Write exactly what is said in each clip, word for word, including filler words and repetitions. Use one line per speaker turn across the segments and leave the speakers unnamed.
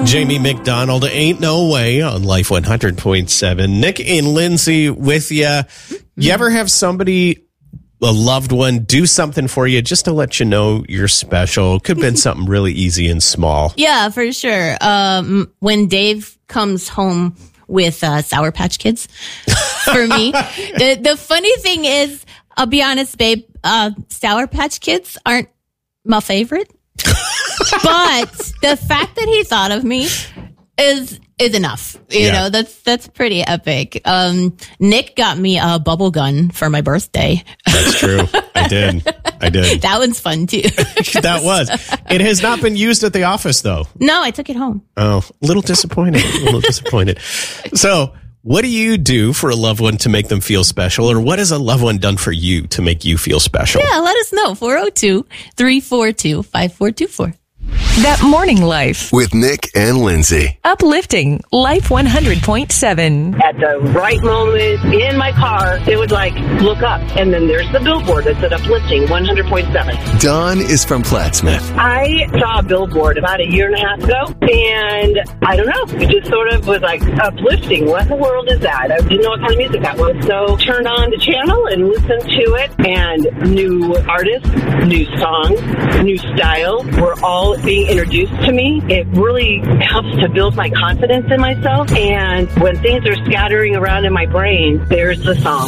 Jamie McDonald, Ain't No Way on Life one hundred point seven. Nick and Lindsay with you. You ever have somebody, a loved one, do something for you just to let you know you're special? Could have been something really easy and small.
Yeah, for sure. Um, when Dave comes home with uh, Sour Patch Kids for me, the, the funny thing is, I'll be honest, babe, uh, Sour Patch Kids aren't my favorite. But the fact that he thought of me is is enough. You yeah. know, that's that's pretty epic. Um, Nick got me a bubble gun for my birthday.
That's true. I did. I did.
That one's fun too.
That was. It has not been used at the office though.
No, I took it home.
Oh, a little disappointed. A little disappointed. So, what do you do for a loved one to make them feel special? Or what has a loved one done for you to make you feel special?
Yeah, let us know. four oh two, three four two, five four two four.
That Morning Life
with Nick and Lindsay.
Uplifting Life one hundred point seven.
At the right moment in my car, it would like look up, and then there's the billboard that said Uplifting one hundred point seven.
Dawn is from Plattsmouth.
I saw a billboard about a year and a half ago, and I don't know, it just sort of was like uplifting. What in the world is that? I didn't know what kind of music that was, so turned on the channel and listened to it, and new artists, new songs, new style were all being introduced to me. It really helps to build my confidence in myself, and when things are scattering around in my brain, there's the song.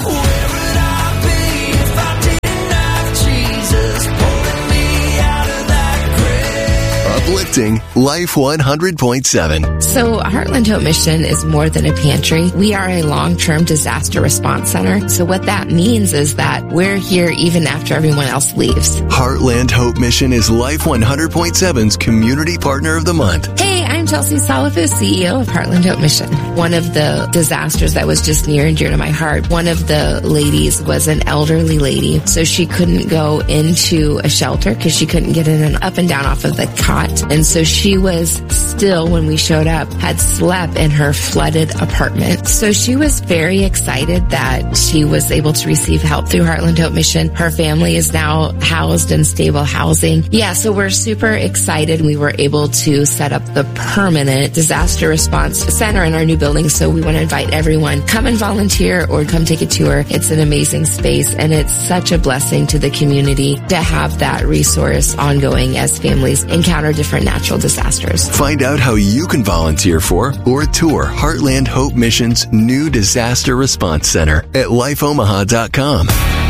Uplifting Life one hundred point seven.
So Heartland Hope Mission is more than a pantry. We are a long-term disaster response center. So what that means is that we're here even after everyone else leaves.
Heartland Hope Mission is Life one hundred point seven's Community Partner of the Month.
Hey, I'm Chelsea Salafo, C E O of Heartland Hope Mission. One of the disasters that was just near and dear to my heart, one of the ladies was an elderly lady. So she couldn't go into a shelter because she couldn't get in and up and down off of the cot. And so she was still, when we showed up, had slept in her flooded apartment. So she was very excited that she was able to receive help through Heartland Hope Mission. Her family is now housed in stable housing. Yeah, so we're super excited. We were able to set up the permanent disaster response center in our new building. So we want to invite everyone, come and volunteer or come take a tour. It's an amazing space, and it's such a blessing to the community to have that resource ongoing as families encounter different natural disasters.
Find out how you can volunteer for or tour Heartland Hope Mission's new Disaster Response Center at life omaha dot com.